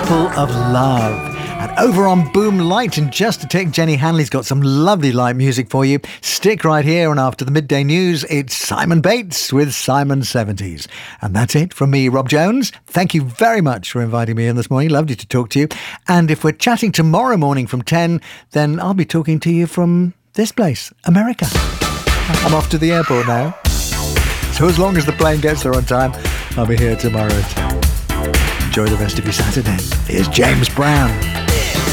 Apple of Love. And over on Boom Light in just a tick, Jenny Hanley's got some lovely light music for you. Stick right here, and after the midday news, it's Simon Bates with Simon 70s. And that's it from me, Rob Jones. Thank you very much for inviting me in this morning. Lovely to talk to you. And if we're chatting tomorrow morning from 10, then I'll be talking to you from this place, America. I'm off to the airport now. So as long as the plane gets there on time, I'll be here tomorrow at 10. Enjoy the rest of your Saturday. Here's James Brown.